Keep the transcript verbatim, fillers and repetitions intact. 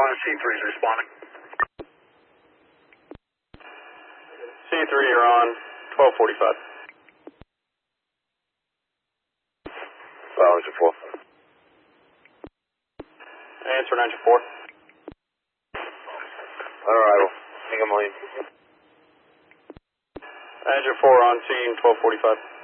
C three is responding. C three, you're on twelve forty-five. Silencer four. Answer nine four. On arrival. Hingham Lane. Angel four on scene twelve forty-five.